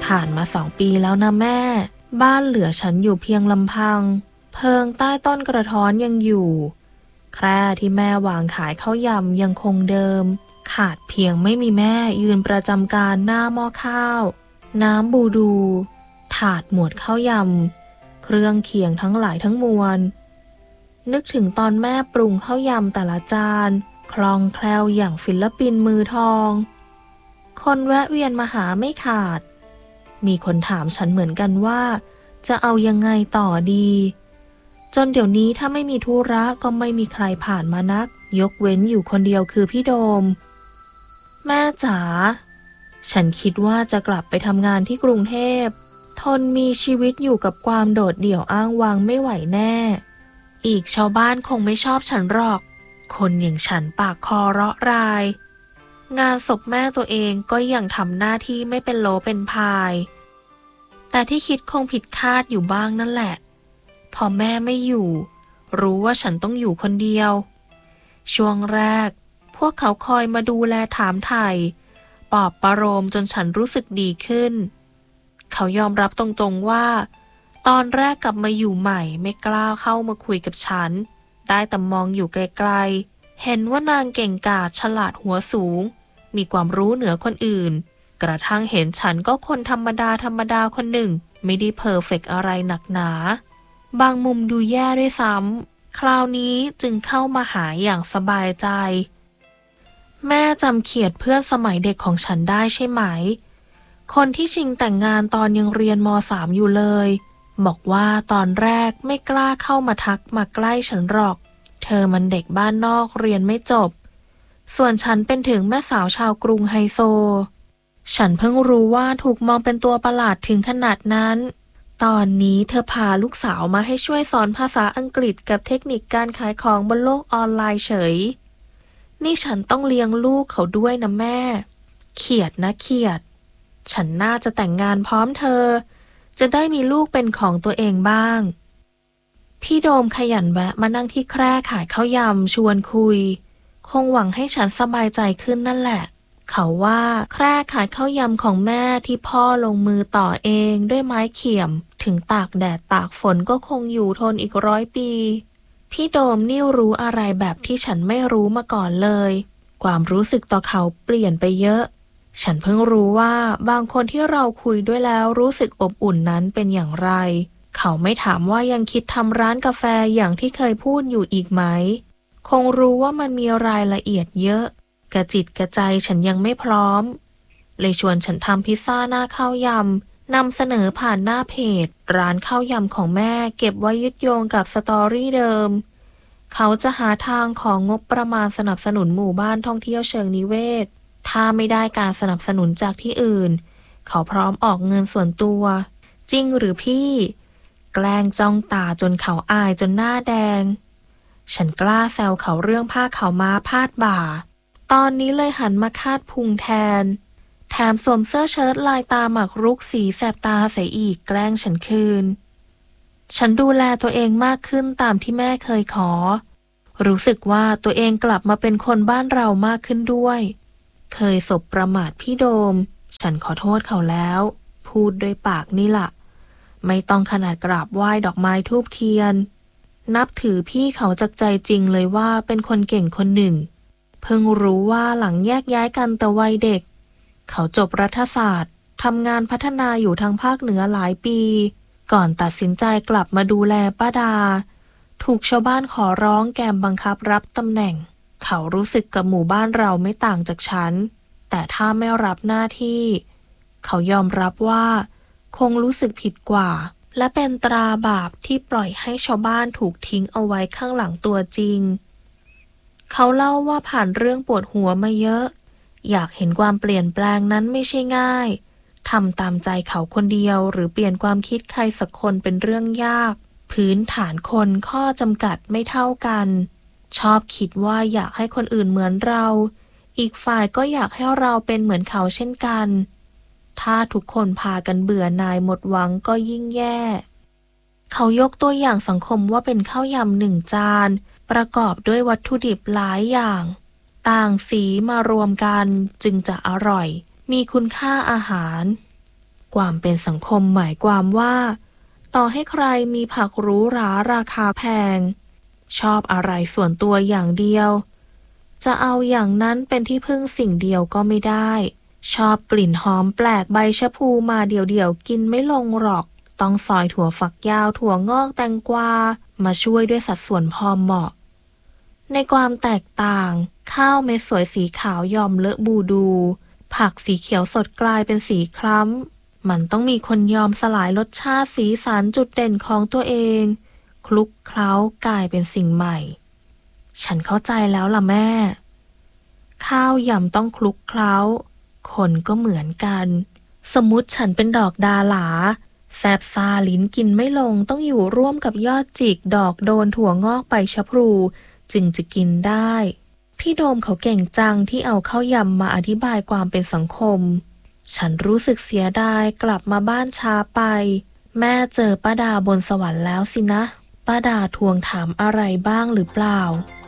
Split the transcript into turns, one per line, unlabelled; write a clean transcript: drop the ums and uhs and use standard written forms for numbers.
ผ่านมา2 ปีแล้วนะแม่บ้านเหลือฉันอยู่เพียงลำพังเพิงใต้ต้นกระท้อนยังอยู่แคร่ที่แม่วางขายข้าวยำยังคงเดิมขาดเพียงไม่มีแม่ยืนประจำการหน้าหม้อข้าวน้ำบูดูถาดหมวดข้าวยำเครื่องเคียงทั้งหลายทั้งมวลนึกถึงตอนแม่ปรุงข้าวยำแต่ละจานคล่องแคล่วอย่างศิลปินมือทองคนแวะเวียนมาหาไม่ขาดมีคนถามฉันเหมือนกันว่าจะเอายังไงต่อดีจนเดี๋ยวนี้ถ้าไม่มีธุระก็ไม่มีใครผ่านมานักยกเว้นอยู่คนเดียวคือพี่โดมแม่จ๋าฉันคิดว่าจะกลับไปทำงานที่กรุงเทพทนมีชีวิตอยู่กับความโดดเดี่ยวอ้างว้างไม่ไหวแน่อีกชาวบ้านคงไม่ชอบฉันหรอกคนอย่างฉันปากคอเราะรายงานศพแม่ตัวเองก็ยังทำหน้าที่ไม่เป็นโลเป็นพายแต่ที่คิดคงผิดคาดอยู่บ้างนั่นแหละพอแม่ไม่อยู่รู้ว่าฉันต้องอยู่คนเดียวช่วงแรกพวกเขาคอยมาดูแลถามไถ่ปลอบประโลมจนฉันรู้สึกดีขึ้นเขายอมรับตรงๆว่าตอนแรกกลับมาอยู่ใหม่ไม่กล้าเข้ามาคุยกับฉันได้แต่มองอยู่ไกลๆเห็นว่านางเก่งกาจฉลาดหัวสูงมีความรู้เหนือคนอื่นกระทั่งเห็นฉันก็คนธรรมดาคนหนึ่งไม่ได้เพอร์เฟกต์อะไรหนักหนาบางมุมดูแย่ด้วยซ้ำคราวนี้จึงเข้ามาหาอย่างสบายใจแม่จำเขียดเพื่อนสมัยเด็กของฉันได้ใช่ไหมคนที่ชิงแต่งงานตอนยังเรียนม.3 อยู่เลยบอกว่าตอนแรกไม่กล้าเข้ามาทักมาใกล้ฉันหรอกเธอมันเด็กบ้านนอกเรียนไม่จบส่วนฉันเป็นถึงแม่สาวชาวกรุงไฮโซฉันเพิ่งรู้ว่าถูกมองเป็นตัวประหลาดถึงขนาดนั้นตอนนี้เธอพาลูกสาวมาให้ช่วยสอนภาษาอังกฤษกับเทคนิคการขายของบนโลกออนไลน์เฉยนี่ฉันต้องเลี้ยงลูกเขาด้วยนะแม่เขียดนะเขียดฉันน่าจะแต่งงานพร้อมเธอจะได้มีลูกเป็นของตัวเองบ้างพี่โดมขยันแวะมานั่งที่แคร่ขายข้าวยำชวนคุยคงหวังให้ฉันสบายใจขึ้นนั่นแหละเขาว่าแคร่ขายข้าวยำของแม่ที่พ่อลงมือต่อเองด้วยไม้เขี่ยมถึงตากแดดตากฝนก็คงอยู่ทนอีก100 ปีพี่โดมนี่รู้อะไรแบบที่ฉันไม่รู้มาก่อนเลยความรู้สึกต่อเขาเปลี่ยนไปเยอะฉันเพิ่งรู้ว่าบางคนที่เราคุยด้วยแล้วรู้สึกอบอุ่นนั้นเป็นอย่างไรเขาไม่ถามว่ายังคิดทำร้านกาแฟอย่างที่เคยพูดอยู่อีกไหมคงรู้ว่ามันมีรายละเอียดเยอะกระจิตกระใจฉันยังไม่พร้อมเลยชวนฉันทำพิซซ่าหน้าข้าวยำนำเสนอผ่านหน้าเพจร้านข้าวยำของแม่เก็บไว้ยึดโยงกับสตอรี่เดิมเขาจะหาทางของงบประมาณสนับสนุนหมู่บ้านท่องเที่ยวเชิงนิเวศถ้าไม่ได้การสนับสนุนจากที่อื่นเขาพร้อมออกเงินส่วนตัวจริงหรือพี่แกล้งจ้องตาจนเขาอายจนหน้าแดงฉันกล้าแซวเขาเรื่องผ้าขาวม้าพาดบ่าตอนนี้เลยหันมาคาดพุงแทนแถมสวมเสื้อเชิ้ตลายตาหมากรุกสีแสบตาใส่อีกแกล้งฉันคืนฉันดูแลตัวเองมากขึ้นตามที่แม่เคยขอรู้สึกว่าตัวเองกลับมาเป็นคนบ้านเรามากขึ้นด้วยเคยสบประมาทพี่โดมฉันขอโทษเขาแล้วพูดด้วยปากนี่ล่ะไม่ต้องขนาดกราบไหว้ดอกไม้ธูปเทียนนับถือพี่เขาจากใจจริงเลยว่าเป็นคนเก่งคนหนึ่งเพิ่งรู้ว่าหลังแยกย้ายกันแต่วัยเด็กเขาจบรัฐศาสตร์ทำงานพัฒนาอยู่ทางภาคเหนือหลายปีก่อนตัดสินใจกลับมาดูแลป้าดาถูกชาวบ้านขอร้องแกมบังคับรับตำแหน่งเขารู้สึกกับหมู่บ้านเราไม่ต่างจากฉันแต่ถ้าไม่รับหน้าที่เขายอมรับว่าคงรู้สึกผิดกว่าและเป็นตราบาปที่ปล่อยให้ชาวบ้านถูกทิ้งเอาไว้ข้างหลังตัวจริงเขาเล่าว่าผ่านเรื่องปวดหัวมาเยอะอยากเห็นความเปลี่ยนแปลงนั้นไม่ใช่ง่ายทำตามใจเขาคนเดียวหรือเปลี่ยนความคิดใครสักคนเป็นเรื่องยากพื้นฐานคนข้อจำกัดไม่เท่ากันชอบคิดว่าอยากให้คนอื่นเหมือนเราอีกฝ่ายก็อยากให้เราเป็นเหมือนเขาเช่นกันถ้าทุกคนพากันเบื่อหน่ายหมดหวังก็ยิ่งแย่เขายกตัวอย่างสังคมว่าเป็นข้าวยำ1 จานประกอบด้วยวัตถุดิบหลายอย่างต่างสีมารวมกันจึงจะอร่อยมีคุณค่าอาหารความเป็นสังคมหมายความว่าต่อให้ใครมีผักหรูหราราคาแพงชอบอะไรส่วนตัวอย่างเดียวจะเอาอย่างนั้นเป็นที่พึ่งสิ่งเดียวก็ไม่ได้ชอบกลิ่นหอมแปลกใบชะพูมาเดี่ยวๆกินไม่ลงหรอกต้องซอยถั่วฝักยาวถั่วงอกแตงกวามาช่วยด้วยสัดส่วนพอเหมาะในความแตกต่างข้าวเม็ดสวยสีขาวยอมเลอะบูดูผักสีเขียวสดกลายเป็นสีคล้ำมันต้องมีคนยอมสลายรสชาติสีสันจุดเด่นของตัวเองคลุกเคล้ากลายเป็นสิ่งใหม่ฉันเข้าใจแล้วล่ะแม่ข้าวยำต้องคลุกเคล้าคนก็เหมือนกันสมมุติฉันเป็นดอกดาหลาแซบซาลิ้นกินไม่ลงต้องอยู่ร่วมกับยอดจิกดอกโดนถั่วงอกใบชะพลูจึงจะกินได้พี่โดมเขาเก่งจังที่เอาข้าวยำมาอธิบายความเป็นสังคมฉันรู้สึกเสียดายกลับมาบ้านช้าไปแม่เจอป้าดาบนสวรรค์แล้วสินะป้าดาทวงถามอะไรบ้างหรือเปล่า